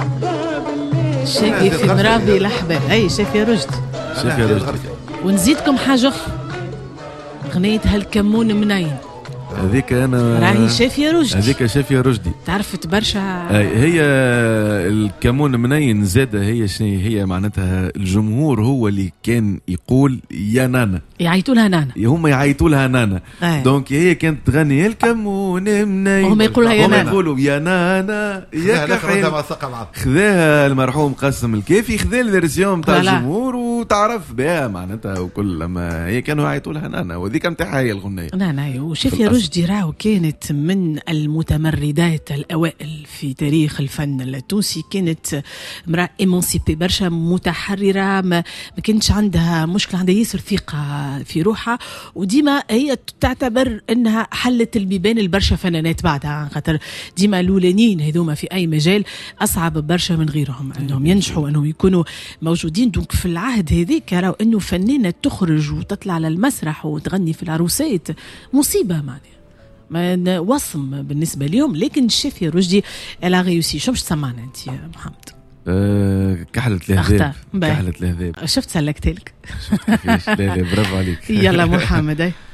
شاكي في مرابي الأحباب. أي شافي رشدي. شافي رشدي. ونزيدكم حاجة أخرى، أغنية هالكمون منين. هذيك انا راهي شافية رشدي. هذيك شافية رشدي تعرفت برشا. هي الكمون منين زادة، هي شنو هي معناتها؟ الجمهور هو اللي كان يقول يا نانا، يعيطوا لها نانا، هم يعيطوا لها نانا. دونك هي كانت تغني الكمون منين، هم يقولوا يا نانا، هم يقولوا يا نانا يا كحيل. خذاها المرحوم قاسم الكافي، خذا الفيرسيون تاع الجمهور وتعرف بها معناتها وكل، لما هي كانوا يعيطوا لها نانا، وذيك نتاعها هي الغنية نانا. وشافية رشدي راهو كانت من المتمردات الأوائل في تاريخ الفن التونسي، كانت امرأة إيمانسيبي برشا، متحررة، ما كانتش عندها مشكلة، عندها ياسر ثقة في روحها، وديما هي تعتبر أنها حلت البيبان البرشا فنانات بعدها، خاطر ديما الأولانيين هذوما في أي مجال أصعب برشا من غيرهم أنهم ينجحوا أنهم يكونوا موجودين. دونك في العهد هذيك راهو أنه فنانة تخرج وتطلع على المسرح وتغني في العروسات مصيبة ما وصم بالنسبة اليوم. لكن شافية رشدي الا غيوسي. شو باش تسمعنا انت يا محمد؟ كحلة الهذاب. كحلة الهذاب. شفت سلكت لك. لا برافو عليك. يلا محمد.